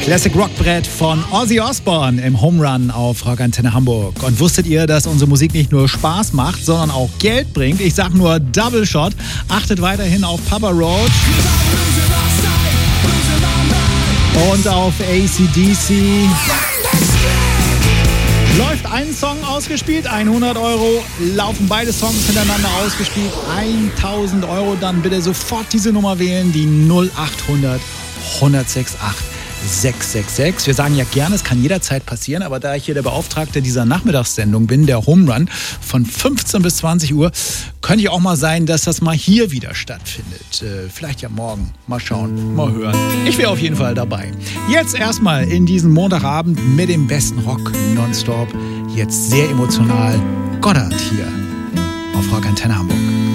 Classic Rockbrett von Ozzy Osbourne im Home Run auf Rock Antenne Hamburg. Und wusstet ihr, dass unsere Musik nicht nur Spaß macht, sondern auch Geld bringt? Ich sag nur Double Shot. Achtet weiterhin auf Papa Roach und auf AC/DC. Läuft ein Song ausgespielt, 100 Euro. Laufen beide Songs hintereinander ausgespielt, 1000 Euro. Dann bitte sofort diese Nummer wählen, die 0800 106 666. Wir sagen ja gerne, es kann jederzeit passieren, aber da ich hier der Beauftragte dieser Nachmittagssendung bin, der Home Run von 15 bis 20 Uhr, könnte ich auch mal sein, dass das mal hier wieder stattfindet. Vielleicht ja morgen. Mal schauen, mal hören. Ich wäre auf jeden Fall dabei. Jetzt erstmal in diesen Montagabend mit dem besten Rock nonstop. Jetzt sehr emotional. Goddard hier auf Rock Antenne Hamburg.